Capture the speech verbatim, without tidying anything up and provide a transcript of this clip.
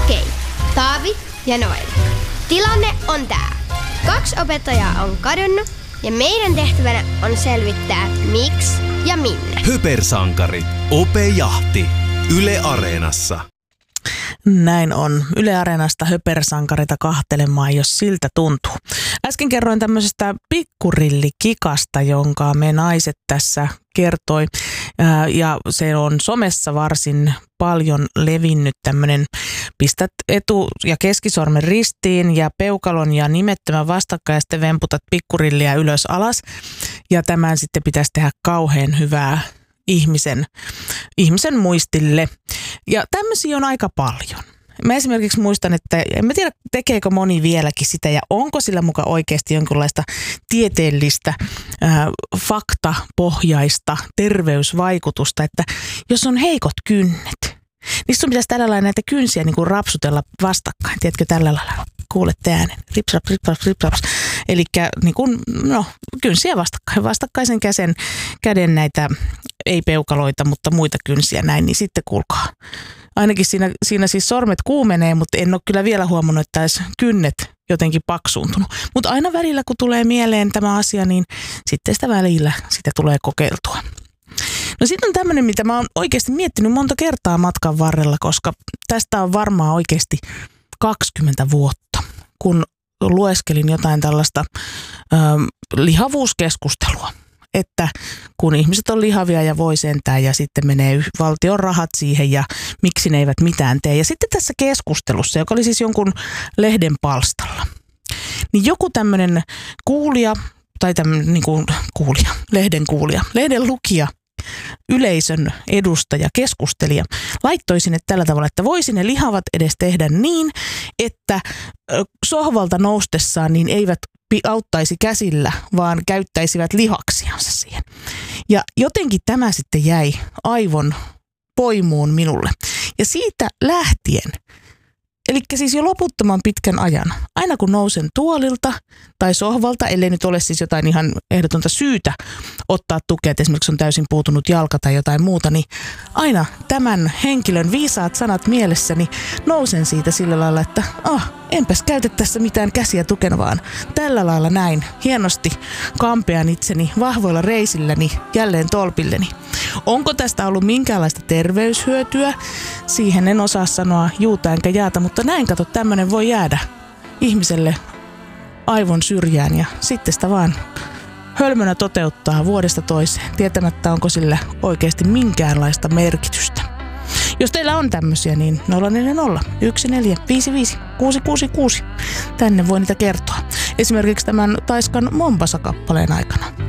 Okei, Taavi ja Noel. Tilanne on tää. Kaksi opettajaa on kadonnut ja meidän tehtävänä on selvittää miksi ja minne. Höpersankarit. Opejahti. Yle Areenassa. Näin on. Yle Areenasta höpersankarita kahtelemaan, jos siltä tuntuu. Äsken kerroin tämmöisestä pikkurillikikasta, jonka me naiset tässä kertoi. Ja se on somessa varsin paljon levinnyt tämmöinen pistät etu- ja keskisormen ristiin ja peukalon ja nimettömän vastakkain ja sitten vemputat pikkurilliä ylös alas. Ja tämän sitten pitäisi tehdä kauhean hyvää ihmisen, ihmisen muistille. Ja tämmöisiä on aika paljon. Mä esimerkiksi muistan, että en mä tiedä tekeekö moni vieläkin sitä ja onko sillä muka oikeasti jonkinlaista tieteellistä, ää, faktapohjaista terveysvaikutusta, että jos on heikot kynnet, niin sun pitäisi tällä lailla näitä kynsiä niin kuin rapsutella vastakkain. Tiedätkö, tällä lailla kuulette äänen. Ripsraps, ripsraps, ripsraps. Eli niin kuin, no, kynsiä vastakkain. Vastakkaisen käsen, käden näitä, ei peukaloita, mutta muita kynsiä näin, niin sitten kuulkaa. Ainakin siinä, siinä siis sormet kuumenee, mutta en ole kyllä vielä huomannut, että edes kynnet jotenkin paksuuntunut. Mutta aina välillä, kun tulee mieleen tämä asia, niin sitten sitä välillä sitä tulee kokeiltua. No sitten on tämmöinen, mitä mä oon oikeasti miettinyt monta kertaa matkan varrella, koska tästä on varmaan oikeasti kaksikymmentä vuotta, kun lueskelin jotain tällaista ö, lihavuuskeskustelua. Että kun ihmiset on lihavia ja voi sentään ja sitten menee valtion rahat siihen ja miksi ne eivät mitään tee. Ja sitten tässä keskustelussa, joka oli siis jonkun lehden palstalla, niin joku tämmöinen kuulija, tai tämmöinen niin kuin kuulija, lehden kuulija, lehden lukija, yleisön edustaja, keskustelija, laittoi sinne tällä tavalla, että voisi ne lihavat edes tehdä niin, että sohvalta noustessaan niin eivät auttaisi käsillä, vaan käyttäisivät lihaksiansa siihen. Ja jotenkin tämä sitten jäi aivon poimuun minulle. Ja siitä lähtien, eli siis jo loputtoman pitkän ajan, aina kun nousen tuolilta tai sohvalta, ellei nyt ole siis jotain ihan ehdotonta syytä ottaa tukea, että esimerkiksi on täysin puutunut jalka tai jotain muuta, niin aina tämän henkilön viisaat sanat mielessäni nousen siitä sillä lailla, että ah, enpäs käytä tässä mitään käsiä tukena, vaan tällä lailla näin hienosti kampean itseni vahvoilla reisilläni jälleen tolpilleni. Onko tästä ollut minkäänlaista terveyshyötyä? Siihen en osaa sanoa juuta enkä jaata, mutta näin kato, tämmöinen voi jäädä ihmiselle aivon syrjään ja sitten sitä vaan hölmönä toteuttaa vuodesta toiseen, tietämättä onko sillä oikeasti minkäänlaista merkitystä. Jos teillä on tämmöisiä, niin nolla neljä nolla yksi neljä viisi viisi kuusi kuusi kuusi. Tänne voi niitä kertoa. Esimerkiksi tämän Taiskan Mombasa-kappaleen aikana.